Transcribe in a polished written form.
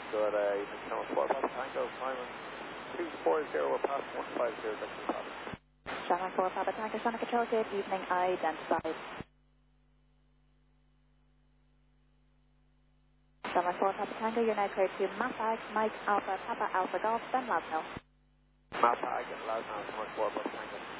Good, Unit Channel 4, Papa Tango, Simon 240, we're past 150, that's the problem. Channel 4, Papa Tango, Channel Control, good evening, identified. Channel 4, Papa Tango, you're now cleared to Mapag, Mike Alpha, Papa Alpha Golf, then Lasno. Mapag and Lasno, Channel 4, Papa Tango.